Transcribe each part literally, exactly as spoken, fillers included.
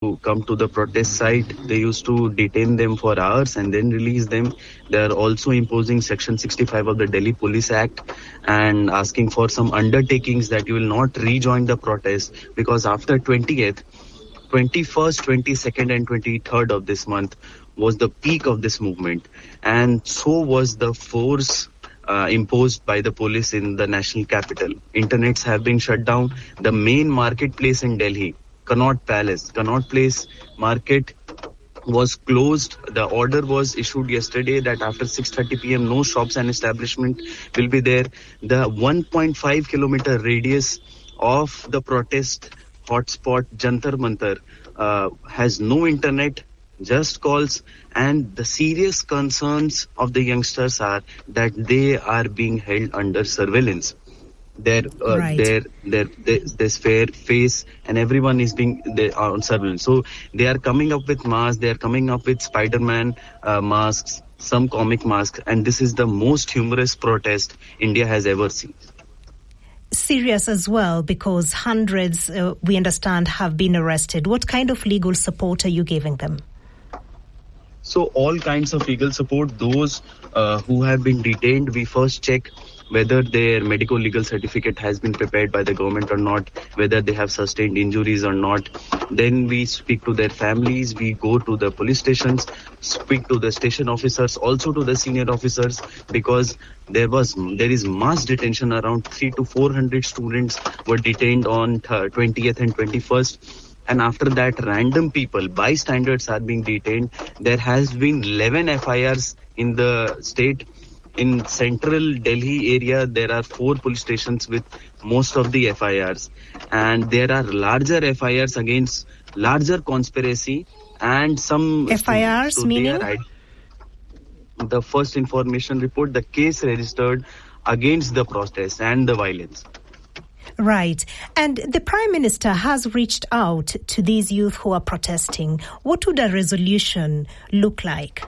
to come to the protest site, they used to detain them for hours and then release them. They are also imposing Section sixty-five of the Delhi Police Act and asking for some undertakings that you will not rejoin the protest, because after twentieth, twenty-first, twenty-second and twenty-third of this month was the peak of this movement, and so was the force Uh, imposed by the police in the national capital. Internets have been shut down. The main marketplace in Delhi, Connaught Palace, Connaught Place Market was closed. The order was issued yesterday that after six thirty p.m. no shops and establishment will be there. The one point five kilometer radius of the protest hotspot Jantar Mantar uh, has no internet, just calls, and the serious concerns of the youngsters are that they are being held under surveillance. Their, uh, right. their, their, their, their fair face and everyone is being they are on surveillance. So they are coming up with masks, they are coming up with Spider-Man uh, masks, some comic masks, and this is the most humorous protest India has ever seen. Serious as well, because hundreds, uh, we understand, have been arrested. What kind of legal support are you giving them? So all kinds of legal support. Those uh, who have been detained, we first check whether their medical legal certificate has been prepared by the government or not, whether they have sustained injuries or not. Then we speak to their families, we go to the police stations, speak to the station officers, also to the senior officers, because there was there is mass detention. Around three to four hundred students were detained on twentieth and twenty-first. And after that, random people, bystanders are being detained. There has been eleven F I Rs in the state. In central Delhi area, there are four police stations with most of the F I Rs. And there are larger F I Rs against larger conspiracy and some... F I Rs, so meaning? Are, the first information report, the case registered against the protest and the violence. Right. And the Prime Minister has reached out to these youth who are protesting. What would a resolution look like?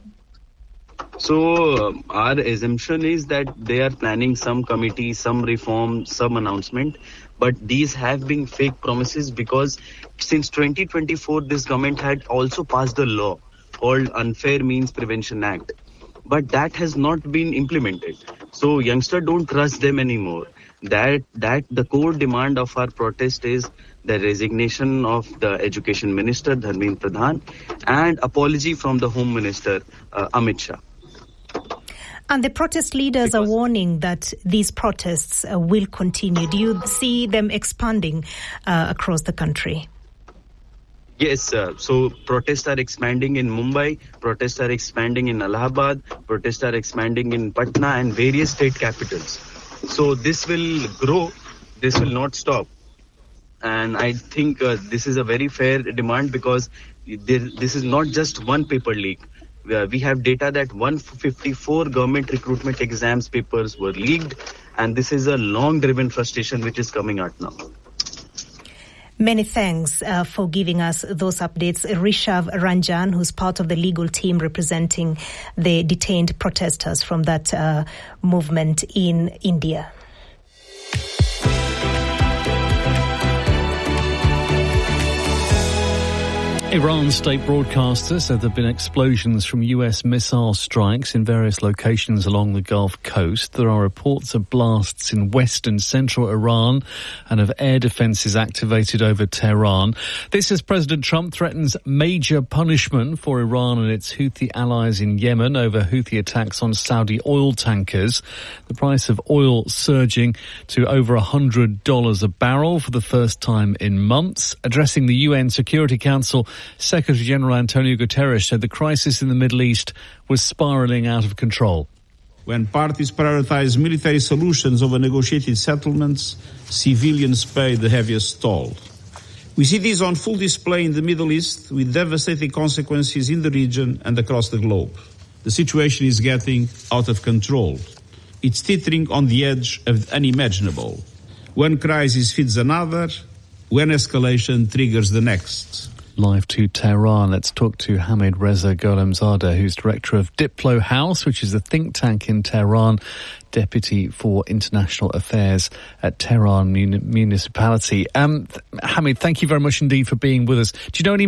So uh, our assumption is that they are planning some committee, some reform, some announcement. But these have been fake promises, because since twenty twenty-four, this government had also passed a law called Unfair Means Prevention Act. But that has not been implemented. So youngsters don't trust them anymore. That that the core demand of our protest is the resignation of the Education Minister, Dharmendra Pradhan, and apology from the Home Minister, uh, Amit Shah. And the protest leaders because are warning that these protests uh, will continue. Do you see them expanding uh, across the country? Yes, uh, so protests are expanding in Mumbai, protests are expanding in Allahabad, protests are expanding in Patna and various state capitals. So this will grow, this will not stop. And I think uh, this is a very fair demand, because there, this is not just one paper leak. Uh, we have data that one hundred fifty-four government recruitment exams papers were leaked, and this is a long-driven frustration which is coming out now. Many thanks uh, for giving us those updates. Rishav Ranjan, who's part of the legal team representing the detained protesters from that uh, movement in India. Iran state broadcaster said there have been explosions from U S missile strikes in various locations along the Gulf Coast. There are reports of blasts in western central Iran and of air defences activated over Tehran. This as President Trump threatens major punishment for Iran and its Houthi allies in Yemen over Houthi attacks on Saudi oil tankers. The price of oil surging to over one hundred dollars a barrel for the first time in months. Addressing the U N Security Council, Secretary General Antonio Guterres said the crisis in the Middle East was spiralling out of control. When parties prioritize military solutions over negotiated settlements, civilians pay the heaviest toll. We see this on full display in the Middle East, with devastating consequences in the region and across the globe. The situation is getting out of control. It's teetering on the edge of the unimaginable. One crisis feeds another, one escalation triggers the next. Live to Tehran, let's talk to Hamid Reza Gholemzadeh, who's director of Diplo House, which is a think tank in Tehran, deputy for international affairs at Tehran Municipality. Um, Hamid, thank you very much indeed for being with us. Do you know any